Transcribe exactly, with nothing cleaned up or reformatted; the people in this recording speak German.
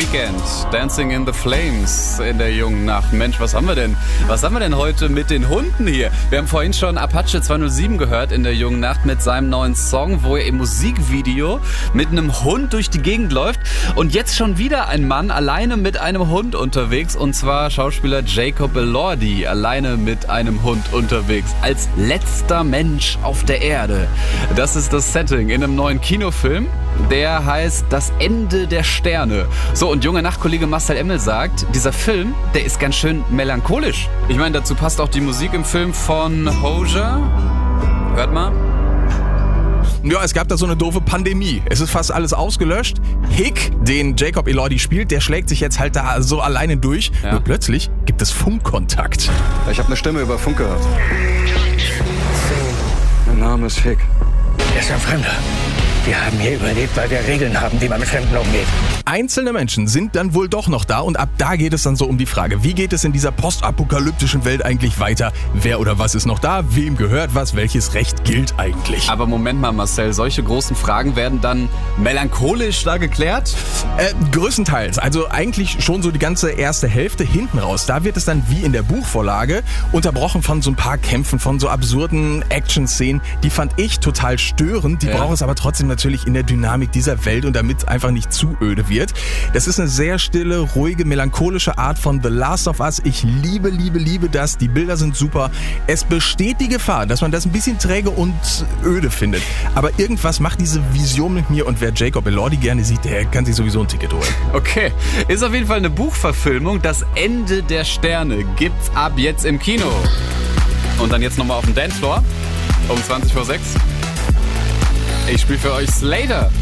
Weekend, Dancing in the Flames in der jungen Nacht. Mensch, was haben wir denn? Was haben wir denn heute mit den Hunden hier? Wir haben vorhin schon Apache zweihundertsieben gehört in der jungen Nacht mit seinem neuen Song, wo er im Musikvideo mit einem Hund durch die Gegend läuft. Und jetzt schon wieder ein Mann alleine mit einem Hund unterwegs. Und zwar Schauspieler Jacob Elordi, alleine mit einem Hund unterwegs. Als letzter Mensch auf der Erde. Das ist das Setting in einem neuen Kinofilm. Der heißt Das Ende der Sterne. So, und junger Nachtkollege Marcel Emmel sagt, dieser Film, der ist ganz schön melancholisch. Ich meine, dazu passt auch die Musik im Film von Hozier. Hört mal. Ja, es gab da so eine doofe Pandemie. Es ist fast alles ausgelöscht. Hick, den Jacob Elordi spielt, der schlägt sich jetzt halt da so alleine durch. Ja. Nur plötzlich gibt es Funkkontakt. Ich habe eine Stimme über Funk gehört. Mein Name ist Hick. Er ist ein Fremder. Wir haben hier überlebt, weil wir Regeln haben, wie man mit Fremden umgeht. Einzelne Menschen sind dann wohl doch noch da und ab da geht es dann so um die Frage, wie geht es in dieser postapokalyptischen Welt eigentlich weiter? Wer oder was ist noch da? Wem gehört was? Welches Recht gilt eigentlich? Aber Moment mal, Marcel, solche großen Fragen werden dann melancholisch da geklärt? Äh, größtenteils. Also eigentlich schon so die ganze erste Hälfte hinten raus. Da wird es dann wie in der Buchvorlage unterbrochen von so ein paar Kämpfen, von so absurden Action-Szenen. Die fand ich total störend. Die ja. braucht es aber trotzdem natürlich in der Dynamik dieser Welt und damit einfach nicht zu öde wird. Das ist eine sehr stille, ruhige, melancholische Art von The Last of Us. Ich liebe, liebe, liebe das. Die Bilder sind super. Es besteht die Gefahr, dass man das ein bisschen träge und öde findet. Aber irgendwas macht diese Vision mit mir und wer Jacob Elordi gerne sieht, der kann sich sowieso ein Ticket holen. Okay, ist auf jeden Fall eine Buchverfilmung. Das Ende der Sterne gibt's ab jetzt im Kino. Und dann jetzt nochmal auf dem Dancefloor um zwanzig vor sechs. Ich spiele für euch Slater.